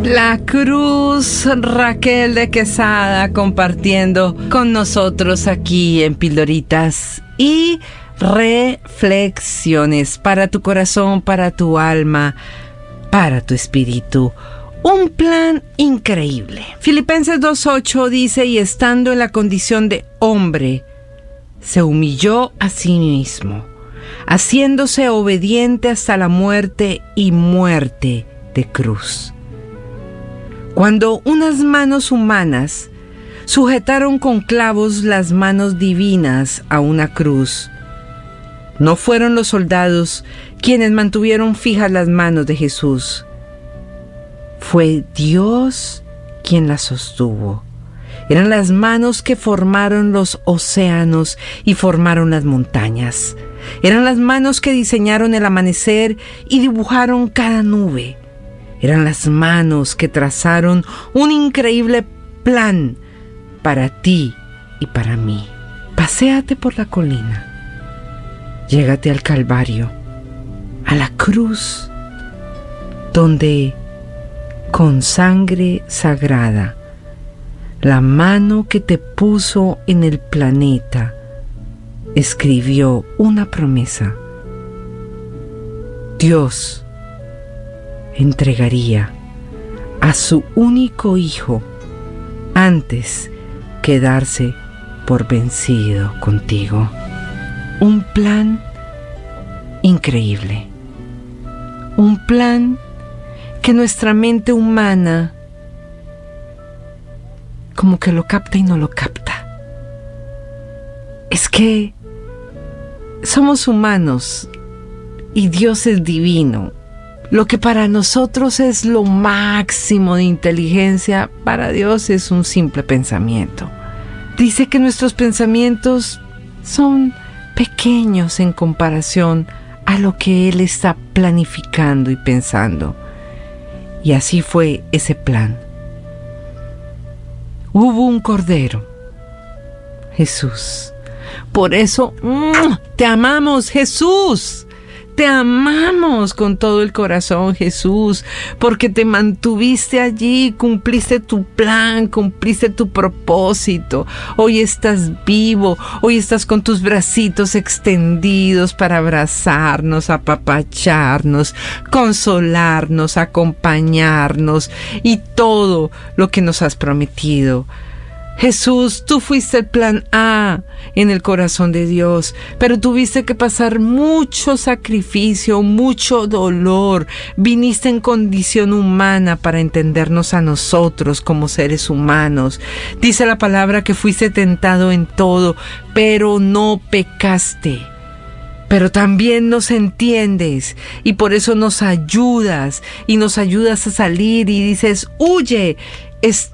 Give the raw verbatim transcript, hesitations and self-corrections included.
La cruz, Raquel de Quesada compartiendo con nosotros aquí en Pildoritas y reflexiones para tu corazón, para tu alma, para tu espíritu. Un plan increíble. Filipenses dos ocho dice: y estando en la condición de hombre, se humilló a sí mismo, haciéndose obediente hasta la muerte y muerte de cruz. Cuando unas manos humanas sujetaron con clavos las manos divinas a una cruz, no fueron los soldados quienes mantuvieron fijas las manos de Jesús. Fue Dios quien las sostuvo. Eran las manos que formaron los océanos y formaron las montañas. Eran las manos que diseñaron el amanecer y dibujaron cada nube. Eran las manos que trazaron un increíble plan para ti y para mí. Paséate por la colina. Llégate al Calvario, a la cruz, donde con sangre sagrada, la mano que te puso en el planeta escribió una promesa. Dios entregaría a su único hijo antes que darse por vencido contigo. Un plan increíble. Un plan que nuestra mente humana como que lo capta y no lo capta. Es que somos humanos y Dios es divino. Lo que para nosotros es lo máximo de inteligencia, para Dios es un simple pensamiento. Dice que nuestros pensamientos son pequeños en comparación a lo que Él está planificando y pensando. Y así fue ese plan. Hubo un cordero, Jesús. Por eso, te amamos, Jesús. Te amamos con todo el corazón, Jesús, porque te mantuviste allí, cumpliste tu plan, cumpliste tu propósito. Hoy estás vivo, hoy estás con tus bracitos extendidos para abrazarnos, apapacharnos, consolarnos, acompañarnos y todo lo que nos has prometido. Jesús, tú fuiste el plan A en el corazón de Dios, pero tuviste que pasar mucho sacrificio, mucho dolor. Viniste en condición humana para entendernos a nosotros como seres humanos. Dice la palabra que fuiste tentado en todo, pero no pecaste. Pero también nos entiendes y por eso nos ayudas y nos ayudas a salir y dices, huye. Es